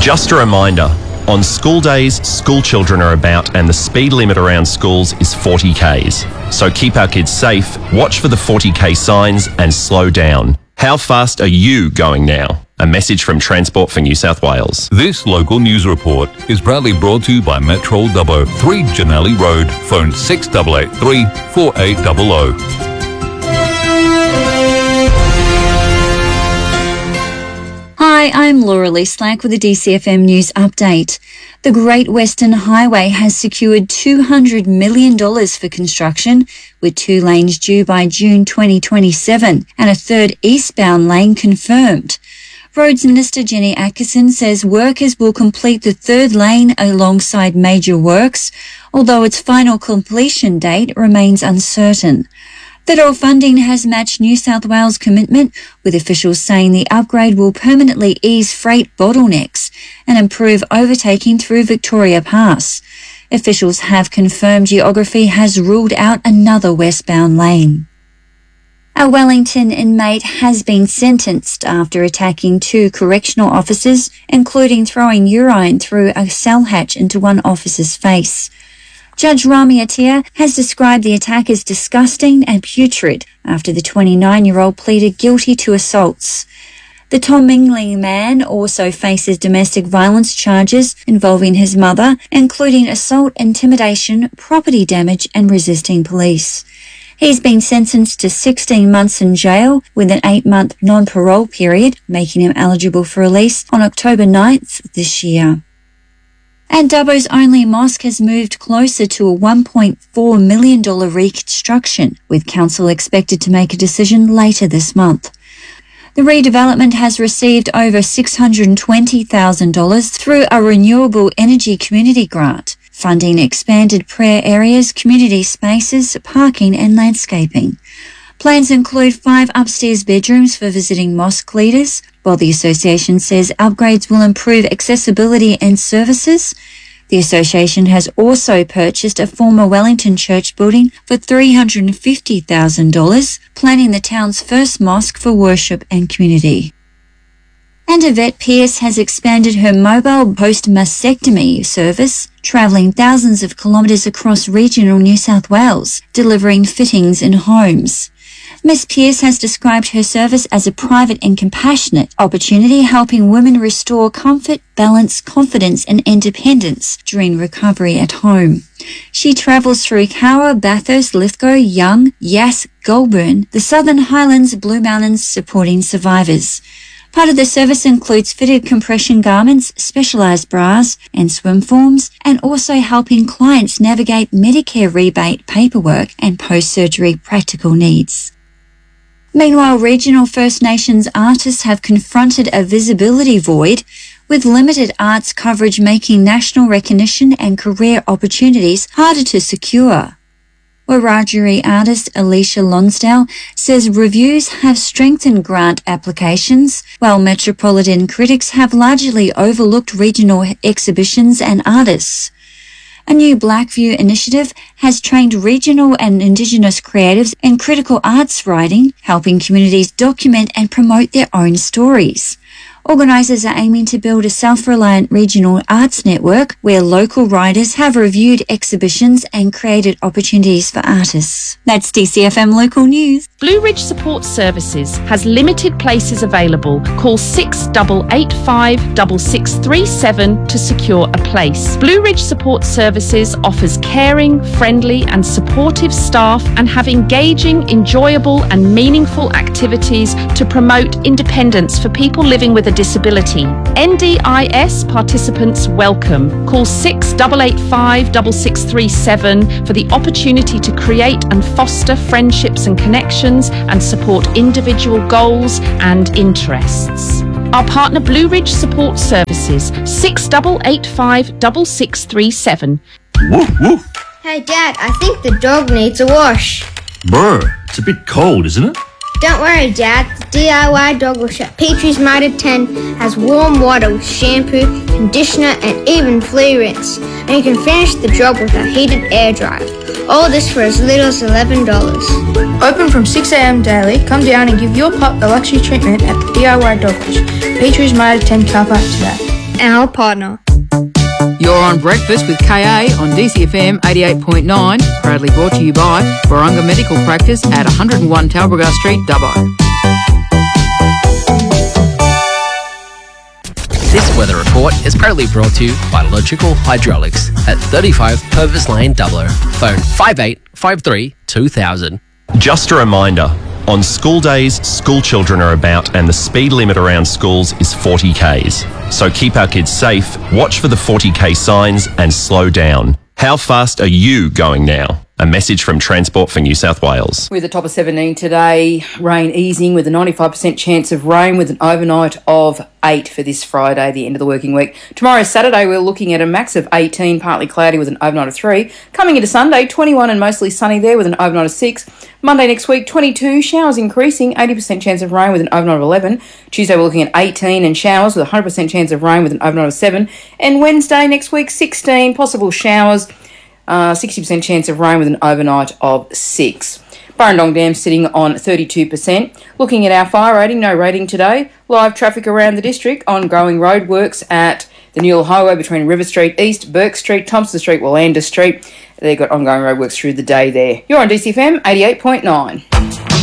Just a reminder, on school days, school children are about and the speed limit around schools is 40 k's. So keep our kids safe, watch for the 40k signs and slow down. How fast are you going now? A message from Transport for New South Wales. This local news report is proudly brought to you by Metrol Dubbo, 3 Janelli Road, phone 6883 4800. Hi, I'm Laura Lee-Slack with a DCFM News Update. The Great Western Highway has secured $200 million for construction, with 2 lanes due by June 2027 and a third eastbound lane confirmed. Roads Minister Jenny Atkinson says workers will complete the third lane alongside major works, although its final completion date remains uncertain. Federal funding has matched New South Wales' commitment, with officials saying the upgrade will permanently ease freight bottlenecks and improve overtaking through Victoria Pass. Officials have confirmed Geography has ruled out another westbound lane. A Wellington inmate has been sentenced after attacking 2 correctional officers, including throwing urine through a cell hatch into one officer's face. Judge Rami Attia has described the attack as disgusting and putrid after the 29-year-old pleaded guilty to assaults. The Tom Mingling man also faces domestic violence charges involving his mother, including assault, intimidation, property damage and resisting police. He's been sentenced to 16 months in jail with an 8-month non-parole period, making him eligible for release on October 9th this year. And Dubbo's only mosque has moved closer to a $1.4 million reconstruction, with council expected to make a decision later this month. The redevelopment has received over $620,000 through a renewable energy community grant, funding expanded prayer areas, community spaces, parking and landscaping. Plans include 5 upstairs bedrooms for visiting mosque leaders, while the association says upgrades will improve accessibility and services. The association has also purchased a former Wellington church building for $350,000, planning the town's first mosque for worship and community. And Yvette Pearce has expanded her mobile post-mastectomy service, travelling thousands of kilometres across regional New South Wales, delivering fittings in homes. Ms. Pearce has described her service as a private and compassionate opportunity, helping women restore comfort, balance, confidence and independence during recovery at home. She travels through Cowra, Bathurst, Lithgow, Young, Yass, Goulburn, the Southern Highlands, Blue Mountains, supporting survivors. Part of the service includes fitted compression garments, specialised bras and swim forms, and also helping clients navigate Medicare rebate paperwork and post-surgery practical needs. Meanwhile, regional First Nations artists have confronted a visibility void, with limited arts coverage making national recognition and career opportunities harder to secure. Wiradjuri artist Alicia Lonsdale says reviews have strengthened grant applications, while metropolitan critics have largely overlooked regional exhibitions and artists. A new Blackview initiative has trained regional and Indigenous creatives in critical arts writing, helping communities document and promote their own stories. Organisers are aiming to build a self-reliant regional arts network where local writers have reviewed exhibitions and created opportunities for artists. That's DCFM Local News. Blue Ridge Support Services has limited places available. Call 6885 6637 to secure a place. Blue Ridge Support Services offers caring, friendly and supportive staff and have engaging, enjoyable and meaningful activities to promote independence for people living with a disability. NDIS participants welcome. Call 6885 6637 for the opportunity to create and foster friendships and connections and support individual goals and interests. Our partner Blue Ridge Support Services, 6885 6637. Woof, woof. Hey Dad, I think the dog needs a wash. Bro, it's a bit cold, isn't it? Don't worry, Dad. The DIY dog wash at Petrie's Mitre 10 has warm water with shampoo, conditioner and even flea rinse. And you can finish the job with a heated air dryer. All this for as little as $11. Open from 6 a.m. daily. Come down and give your pup the luxury treatment at the DIY dog wash. Petrie's Mitre 10 car park today. our partner. You're on Breakfast with KA on DCFM 88.9, proudly brought to you by Barunga Medical Practice at 101 Talbragar Street, Dubbo. This weather report is proudly brought to you by Logical Hydraulics at 35 Purvis Lane, Dubbo. Phone 5853 2000. Just a reminder, on school days, school children are about and the speed limit around schools is 40 Ks. So keep our kids safe, watch for the 40K signs and slow down. How fast are you going now? A message from Transport for New South Wales. With a top of 17 today, rain easing with a 95% chance of rain with an overnight of 8 for this Friday, the end of the working week. Tomorrow, Saturday, we're looking at a max of 18, partly cloudy with an overnight of 3. Coming into Sunday, 21 and mostly sunny there with an overnight of 6. Monday next week, 22, showers increasing, 80% chance of rain with an overnight of 11. Tuesday, we're looking at 18 and showers with a 100% chance of rain with an overnight of 7. And Wednesday next week, 16, possible showers, 60% chance of rain with an overnight of 6. Burrendong Dam sitting on 32%. Looking at our fire rating, no rating today. Live traffic around the district, ongoing roadworks at the Newell Highway between River Street East, Burke Street, Thompson Street, Willanda Street. They've got ongoing roadworks through the day there. You're on DCFM 88.9.